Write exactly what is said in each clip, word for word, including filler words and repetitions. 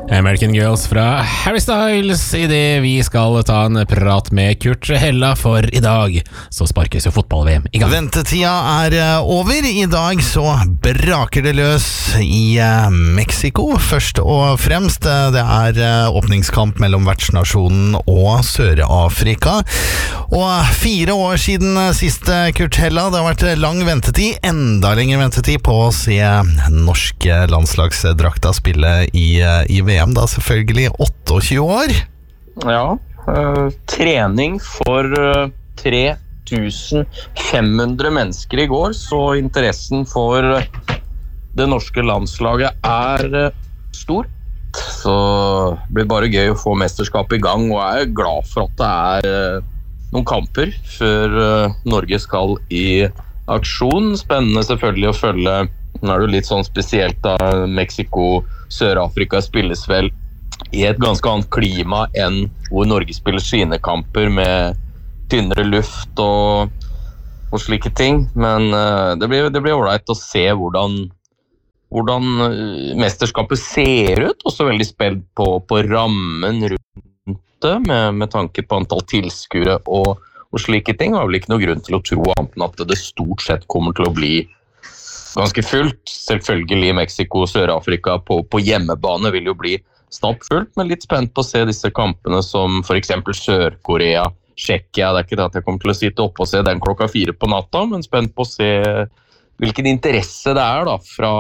American Girls fra Harry Styles I det vi skal ta en prat med Kurt Hella, for I dag så sparkes jo fotball-V M I gang. Ventetida er over. I dag så braker det løs I Mexico. Først og fremst, det er åpningskamp mellom vertsnasjonen og Sør-Afrika. Og fire år siden sist, Kurt Hella, det har vært lang ventetid, enda lengre ventetid på å se norske landslagsdrakta spille I, I V M, da selvfølgelig tjueåtte år. Ja, uh, trening for uh, tre tusen fem hundre mennesker I går, så interessen for uh, det norske landslaget er uh, stor. Så det blir bare gøy å få mesterskapet I gang, og jeg er glad for at det er uh, noen kamper før uh, Norge skal I aksjon. Spennende selvfølgelig å følge. Nå er det litt sånn spesielt da Mexico, Sør-Afrika spilles vel I et ganske annet klima enn hvor Norge spiller sine kamper med tynnere luft og, og slike ting. Men uh, det blir det blir ålreit å se hvordan hvordan mesterskapet ser ut, og så veldig spent på, på rammen rundt det, med, med tanke på antall tilskuere og, og slike ting. Det har vel ikke noe grunn til å tro annet enn at det stort sett kommer til å bli ganske fullt. Selvfølgelig Mexico og Sør-Afrika på, på hjemmebane vil jo bli stappfullt, men litt spent på å se disse kampene som for eksempel Sør-Korea, Tsjekkia. Det er ikke det at jeg kommer til å sitte oppe og se den klokka fire på natta, men spent på å se hvilken interesse det er da fra,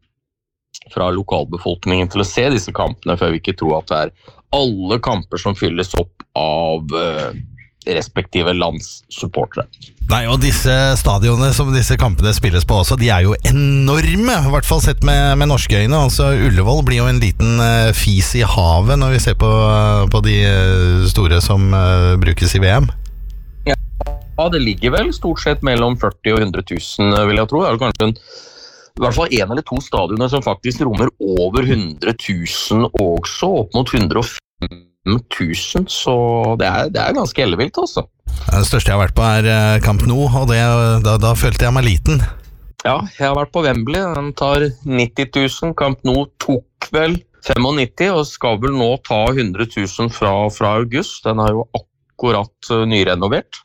fra lokalbefolkningen til å se disse kampene, for jeg vil ikke tro at det er alle kamper som fylles opp av uh, respektive lands supportere. Nei, og disse stadionene som disse kampene spilles på også, de er jo enorme, I hvert fall sett med, med norske øyne. Altså, Ullevål blir jo en liten uh, fis I havet når vi ser på, uh, på de store som uh, brukes I V M. Ja, det ligger vel stort sett mellom førti og hundre tusen, vil jeg tro. Det er kanskje en, I hvert fall en eller to stadioner som faktisk rommer over hundre tusen også, opp mot hundre og fem tusen, så det er, det er ganske ellevilt også. Det største jeg har vært på er Camp Nou, og det, da, da følte jeg meg liten. Ja, jeg har vært på Wembley, den tar nitti tusen, Camp Nou tok vel nittifem, og skal vel nå ta hundre tusen fra, fra august. Den er jo akkurat nyrenovert.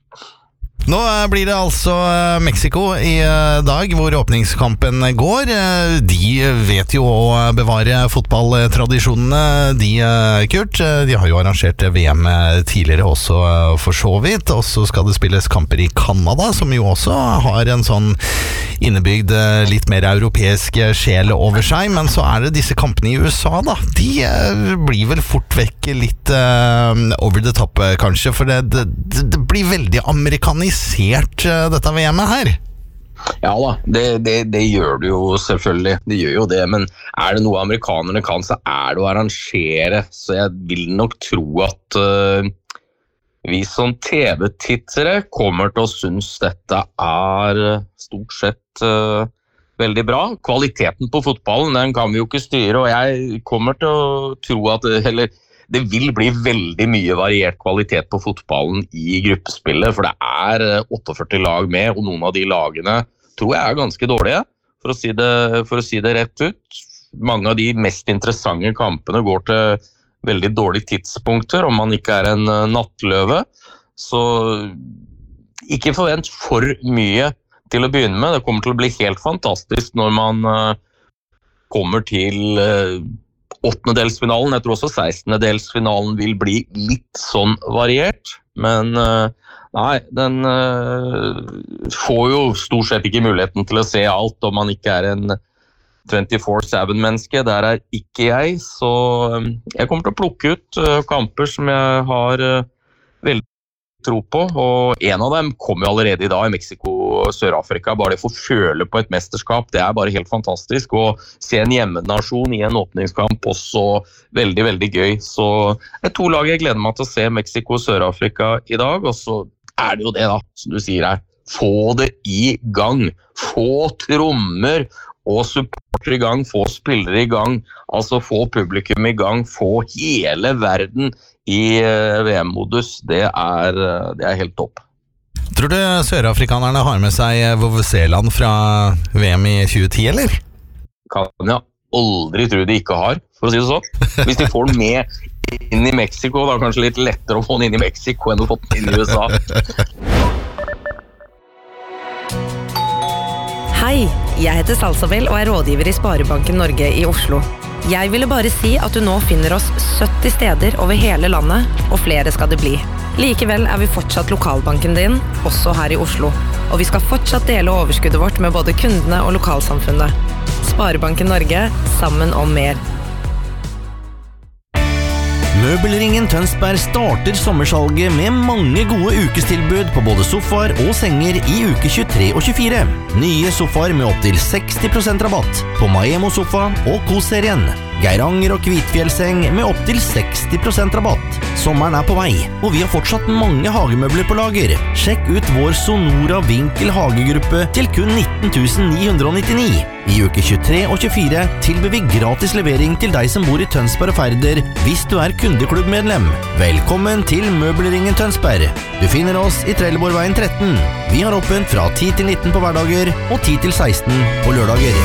Nå blir det altså Mexico I dag, hvor åpningskampen går. De vet jo å bevare fotballtradisjonene, de, Kurt. De har jo arrangert V M tidligere også for så vidt, og så skal det spilles kamper I Canada, som jo også har en sånn innebygd litt mer europeisk sjel over seg, men så er det disse kampene I U S A da. De blir vel fort vekk litt uh, over the top, kanskje, for det, det, det blir veldig amerikanisert dette V M-et her. Ja da, det, det, det gjør det jo selvfølgelig, det gjør jo det, men er det noe amerikanerne kan, så er det å arrangere, så jeg vil nok tro at uh, vi som T V-tittere kommer til å synes dette er stort sett uh, veldig bra. Kvaliteten på fotballen, den kan vi jo ikke styre, og jeg kommer til å tro at, eller det vil bli veldig mye variert kvalitet på fotballen I gruppespillet, for det er førtiåtte lag med, og noen av de lagene tror jeg er ganske dårlige, for å si det, for å si det rett ut. Mange av de mest interessante kampene går til veldig dårlige tidspunkter, om man ikke er en nattløve, så ikke forvent for mye til å begynne med. Det kommer til å bli helt fantastisk når man kommer til åttendedelsfinalen. Jeg tror også sekstendedelsfinalen vil bli litt sånn variert, men uh, nei, den uh, får jo stort sett ikke muligheten til å se alt om man ikke er en tjuefire syv menneske. Der er ikke jeg, så um, jeg kommer til å plukke ut uh, kamper som jeg har uh, veldig tro på, og en av dem kommer jo allerede I dag I Mexico og Sør-Afrika. Bare det å få føle på et mesterskap, det er bare helt fantastisk, og se en hjemmenasjon I en åpningskamp også veldig, veldig gøy. Så det er to lag jeg gleder meg til å se Mexico og Sør-Afrika I dag, og så er det jo det da, som du sier her, få det I gang, få trommer og supporter I gang, få spillere I gang, altså få publikum I gang, få hele verden I V M-modus, det er, det er helt topp. Tror du sørafrikanerne har med seg Vuvuzelaen fra V M I tjue ti, eller? Kan ja aldri tro de ikke har, for å si det sånn. Hvis de får den med inn i Mexico, da er det kanskje litt lettere å få den inn i Mexico enn å få den inn i U S A. Hei, jeg heter Salsabel og er rådgiver i Sparebanken Norge i Oslo. Jeg ville bare si at du nå finner oss sytti steder over hele landet, og flere skal det bli. Likevel er vi fortsatt lokalbanken din, også her i Oslo. Og vi skal fortsatt dele overskuddet vårt med både kundene og lokalsamfunnet. Sparebanken Norge, sammen om mer. Møbelringen Tønsberg starter sommersalget med mange gode ukestilbud på både sofaer og senger i uke tjuetre og tjuefire. Nye sofaer med opp til seksti prosent rabatt på Maemo Sofa og Kos-serien. Geiranger og Kvitfjellseng med opp til seksti prosent rabatt. Sommeren er på vei, og vi har fortsatt mange hagemøbler på lager. Sjekk ut vår Sonora Vinkel hagegruppe til kun nitten tusen ni hundre nittini. I uke tjuetre og tjuefire tilbyr vi gratis levering til deg som bor i Tønsberg og Færder hvis du er kundeklubbmedlem. Velkommen til Møbelringen Tønsberg. Du finner oss i Trelleborgveien tretten. Vi har åpent fra ti til nitten på hverdager og ti til seksten på lørdager.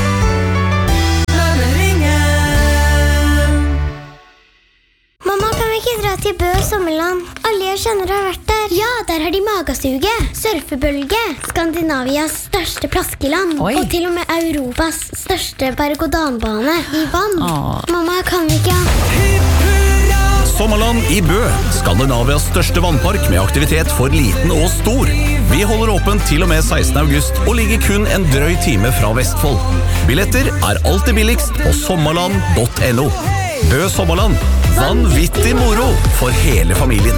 Til Bø sommerland. Alle jeg kjenner har vært der. Ja, der har de magasuge, surfebølge, Skandinavias største plaskeland, Oi. Og til og med Europas største berg-og-dalbane i vann. Åh. Mamma, kan vi ikke ha Sommerland i Bø, Skandinavias største vannpark med aktivitet for liten og stor. Vi holder åpent til og med sekstende august og ligger kun en drøy time fra Vestfold. Billetter er alltid billigst på sommerland punktum no. Bø Sommerland. Vanvittig moro for hele familien.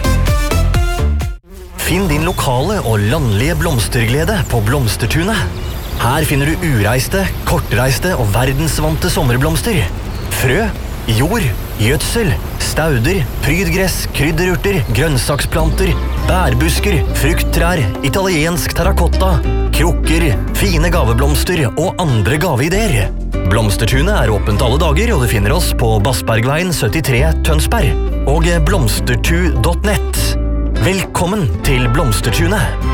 Finn din lokale og landlige blomsterglede på Blomstertunet. Her finner du ureiste, kortreiste og verdensvante sommerblomster. Frø, jord, gjødsel, stauder, prydgress, krydderurter, grønnsaksplanter, bærbusker, frukttrær, italiensk terrakotta, krukker, fine gaveblomster og andre gaveideer. Blomstertunet er åpent alle dager, og du finner oss på Bassbergveien syttitre Tønsberg og blomstertu punktum nett. Velkommen til Blomstertunet.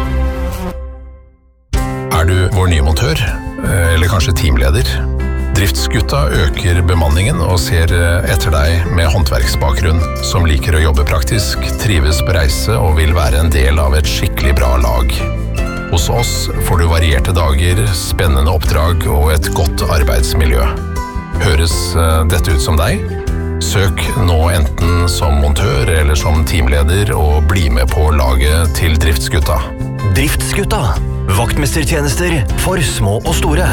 Er du vår nye montør, eller kanskje teamleder? Driftsgutta øker bemanningen og ser etter deg med håndverksbakgrunn, som liker å jobbe praktisk, trives på reise og vil være en del av et skikkelig bra lag. Hos oss får du varierte dager, spennende oppdrag og et godt arbeidsmiljø. Høres dette ut som deg? Søk nå enten som montør eller som teamleder og bli med på laget til Driftsgutta. Driftsgutta. Vaktmestertjenester for små og store.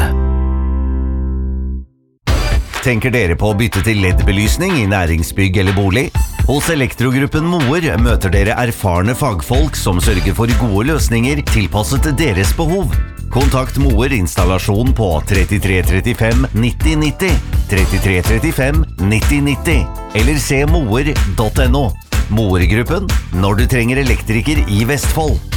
Tenker dere på å bytte til L E D-belysning i næringsbygg eller bolig? Hos Elektrogruppen Moer møter dere erfarne fagfolk som sørger for gode løsninger tilpasset deres behov. Kontakt Moer installasjon på trettitre trettifem nitti nitti, trettitre trettifem nitti nitti, eller se moer punktum no. Moer-gruppen, når du trenger elektriker i Vestfold.